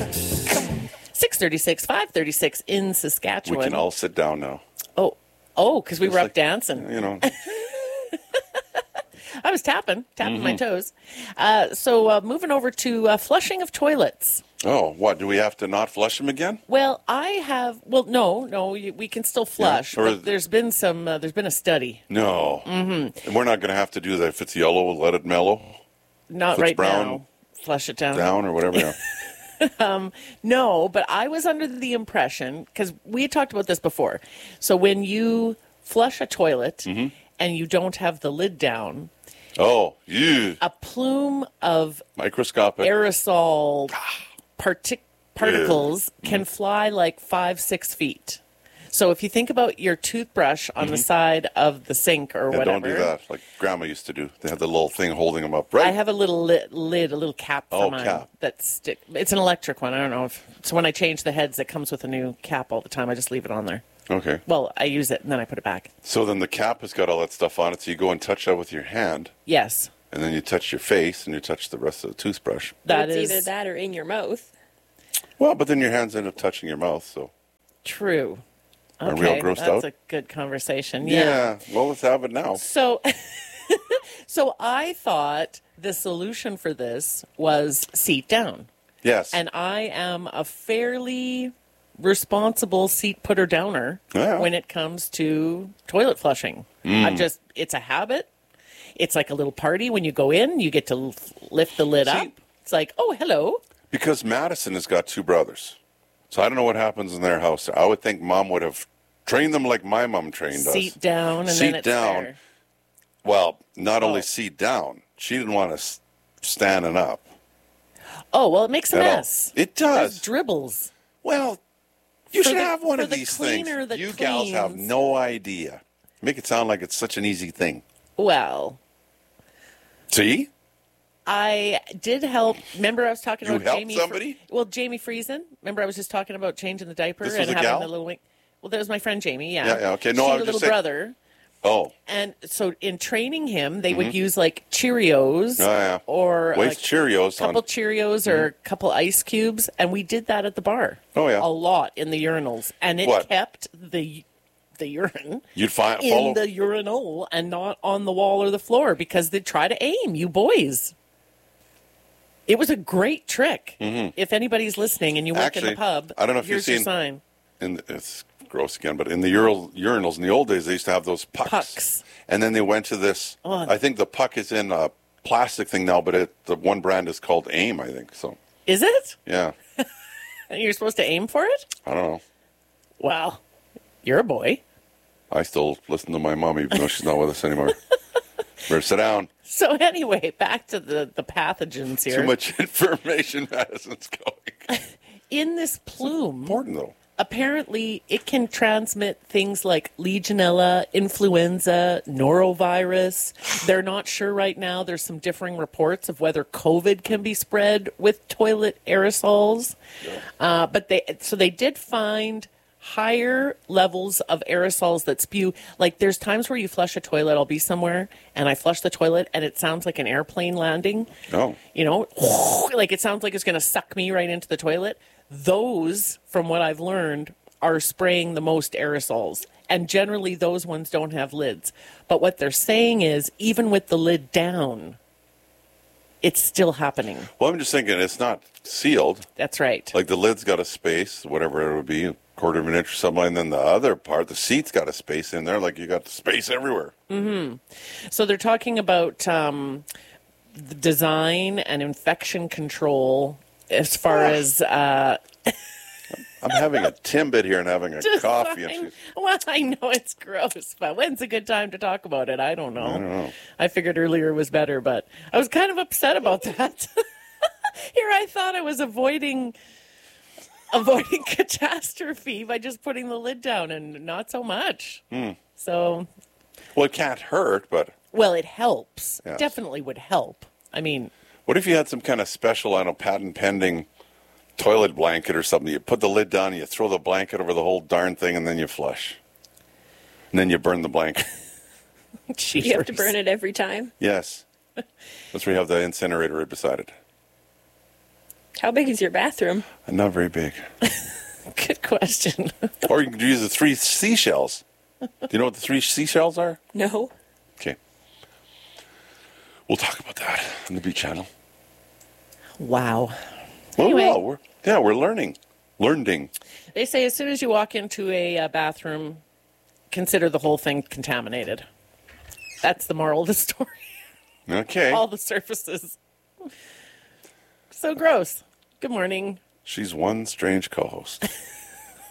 6:36, 5:36 in Saskatchewan. We can all sit down now. Because we were up dancing. You know. I was tapping my toes. So moving over to flushing of toilets. Oh, what? Do we have to not flush them again? Well, no, we can still flush. Yeah, but there's been a study. No. Mm-hmm. And we're not going to have to do that. If it's yellow, let it mellow. Not if right brown, now. Flush it down. Down or whatever. Yeah. No, but I was under the impression, because we had talked about this before. So when you flush a toilet and you don't have the lid down, a plume of microscopic aerosol particles can fly like 5-6 feet. So if you think about your toothbrush on the side of the sink or whatever. Don't do that like Grandma used to do. They had the little thing holding them up, right? I have a little lid, a little cap for mine. Cap. It's an electric one. I don't know so when I change the heads, it comes with a new cap all the time. I just leave it on there. Okay. Well, I use it and then I put it back. So then the cap has got all that stuff on it, so you go and touch that with your hand. Yes. And then you touch your face and you touch the rest of the toothbrush. It's either that or in your mouth. Well, but then your hands end up touching your mouth, so. True. Are we all grossed out? That's a good conversation. Yeah. Well, let's have it now. So I thought the solution for this was seat down. Yes. And I am a fairly responsible seat putter downer when it comes to toilet flushing. It's a habit. It's like a little party. When you go in, you get to lift the lid up. It's like, oh, hello. Because Madison has got 2 brothers. So I don't know what happens in their house. I would think Mom would have trained them like my mom trained us. Seat down and then it's down. there. Well, not only seat down. She didn't want us standing up. Oh, well, it makes a mess. It does. There's dribbles. Well, you should have one of these things. You gals have no idea. Make it sound like it's such an easy thing. Well. See? I did help. Remember, I was talking about Jamie. You helped somebody? Jamie Friesen. Remember, I was just talking about changing the diaper and having gal? the little wing. Well, that was my friend Jamie. Yeah. Yeah. Okay. No, she I had was a just little brother. Oh. And so, in training him, they would use like Cheerios or waste Cheerios, a couple Cheerios or a couple ice cubes, and we did that at the bar. Oh yeah. A lot in the urinals, and it kept the urine in the urinal and not on the wall or the floor because they'd try to aim you boys. It was a great trick. If anybody's listening and you work in the pub, I don't know if you've seen. Your sign. It's gross again, but in the urinals in the old days, they used to have those pucks. And then they went to this. I think the puck is in a plastic thing now, but the one brand is called AIM, I think. So. Is it? Yeah. And you're supposed to aim for it? I don't know. Well, you're a boy. I still listen to my mom, even though she's not with us anymore. Better sit down. So anyway, back to the pathogens here. Too much information, Madison's going. In this plume, important though. Apparently, it can transmit things like Legionella, influenza, norovirus. They're not sure right now. There's some differing reports of whether COVID can be spread with toilet aerosols. Yeah. But they did find higher levels of aerosols that spew. Like, there's times where you flush a toilet. I'll be somewhere and I flush the toilet and it sounds like an airplane landing. Oh. You know, like it sounds like it's going to suck me right into the toilet. Those, from what I've learned, are spraying the most aerosols. And generally those ones don't have lids. But what they're saying is, even with the lid down, it's still happening. Well, I'm just thinking it's not sealed. That's right. Like the lid's got a space, whatever it would be, a quarter of an inch or something, and then the other part, the seat's got a space in there, like you got the space everywhere. Mm-hmm. So they're talking about the design and infection control as far as... I'm having a Timbit here and having a coffee. Well, I know it's gross, but when's a good time to talk about it? I don't know. I don't know. I figured earlier was better, but I was kind of upset about that. Here I thought I was avoiding catastrophe by just putting the lid down, and not so much. So... Well, it can't hurt, but... Well, it helps. Yes. Definitely would help. I mean... What if you had some kind of special, I don't know, patent-pending toilet blanket or something? You put the lid down, you throw the blanket over the whole darn thing, and then you flush. And then you burn the blanket. You have to burn it every time? Yes. That's where you have the incinerator right beside it. How big is your bathroom? Not very big. Good question. Or you can use the 3 seashells. Do you know what the 3 seashells are? No. Okay. We'll talk about that on the Beat Channel. Wow. Well, Anyway. we're learning. Learning. They say as soon as you walk into a bathroom, consider the whole thing contaminated. That's the moral of the story. Okay. All the surfaces. So gross. Good morning. She's one strange co-host.